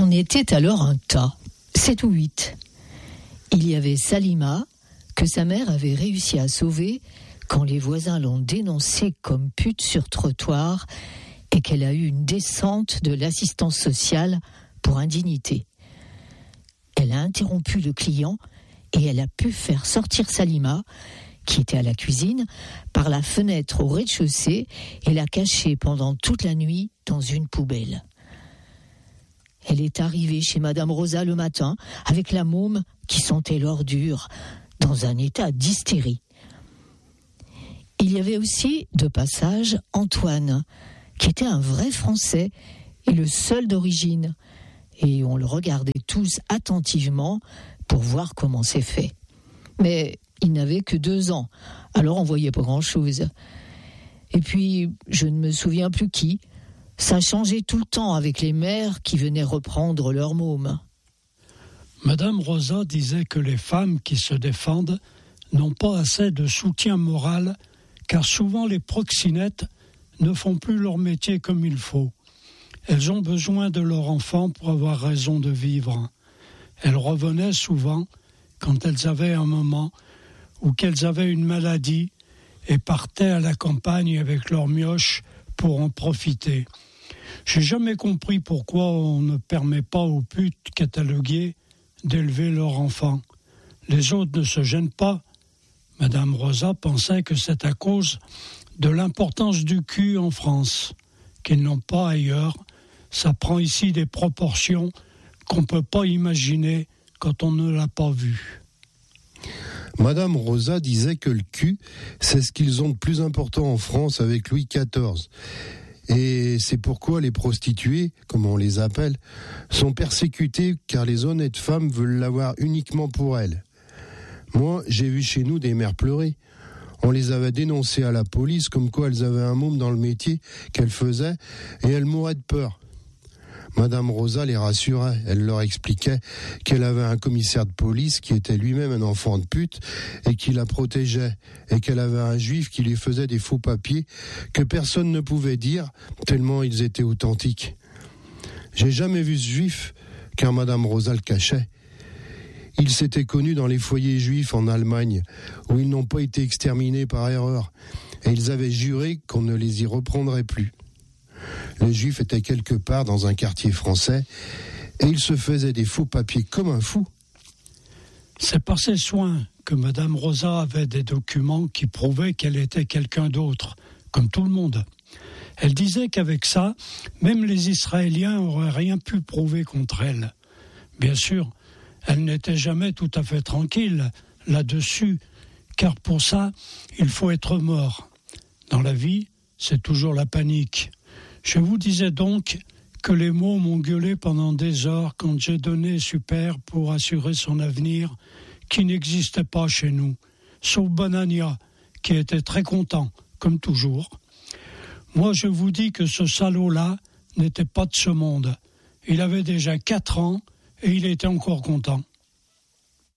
On était alors un tas, 7 ou 8. Il y avait Salima, que sa mère avait réussi à sauver quand les voisins l'ont dénoncée comme pute sur trottoir et qu'elle a eu une descente de l'assistance sociale pour indignité. Elle a interrompu le client et elle a pu faire sortir Salima, qui était à la cuisine, par la fenêtre au rez-de-chaussée et l'a cachée pendant toute la nuit dans une poubelle. Elle est arrivée chez Madame Rosa le matin avec la môme qui sentait l'ordure, dans un état d'hystérie. Il y avait aussi, de passage, Antoine, qui était un vrai Français et le seul d'origine. Et on le regardait tous attentivement pour voir comment c'est fait. Mais il n'avait que 2 ans, alors on voyait pas grand-chose. Et puis, je ne me souviens plus qui. Ça changeait tout le temps avec les mères qui venaient reprendre leur môme. Madame Rosa disait que les femmes qui se défendent n'ont pas assez de soutien moral, car souvent les proxénètes ne font plus leur métier comme il faut. Elles ont besoin de leur enfant pour avoir raison de vivre. Elles revenaient souvent quand elles avaient un moment ou qu'elles avaient une maladie et partaient à la campagne avec leur mioche pour en profiter. J'ai jamais compris pourquoi on ne permet pas aux putes cataloguées d'élever leur enfant. Les autres ne se gênent pas. Madame Rosa pensait que c'est à cause de l'importance du cul en France, qu'ils n'ont pas ailleurs. Ça prend ici des proportions qu'on ne peut pas imaginer quand on ne l'a pas vu. Madame Rosa disait que le cul, c'est ce qu'ils ont de plus important en France avec Louis XIV. Et c'est pourquoi les prostituées, comme on les appelle, sont persécutées car les honnêtes femmes veulent l'avoir uniquement pour elles. Moi, j'ai vu chez nous des mères pleurer. On les avait dénoncées à la police comme quoi elles avaient un môme dans le métier qu'elles faisaient et elles mouraient de peur. Madame Rosa les rassurait, elle leur expliquait qu'elle avait un commissaire de police qui était lui-même un enfant de pute et qui la protégeait, et qu'elle avait un juif qui lui faisait des faux papiers que personne ne pouvait dire tellement ils étaient authentiques. J'ai jamais vu ce juif, car Madame Rosa le cachait. Ils s'étaient connus dans les foyers juifs en Allemagne, où ils n'ont pas été exterminés par erreur, et ils avaient juré qu'on ne les y reprendrait plus. Le juif était quelque part dans un quartier français et il se faisait des faux papiers comme un fou. C'est par ses soins que Madame Rosa avait des documents qui prouvaient qu'elle était quelqu'un d'autre, comme tout le monde. Elle disait qu'avec ça, même les Israéliens n'auraient rien pu prouver contre elle. Bien sûr, elle n'était jamais tout à fait tranquille là-dessus, car pour ça, il faut être mort. Dans la vie, c'est toujours la panique. Je vous disais donc que les mots m'ont gueulé pendant des heures quand j'ai donné Super pour assurer son avenir, qui n'existait pas chez nous, sauf Bonania, qui était très content, comme toujours. Moi, je vous dis que ce salaud-là n'était pas de ce monde. Il avait déjà 4 ans et il était encore content.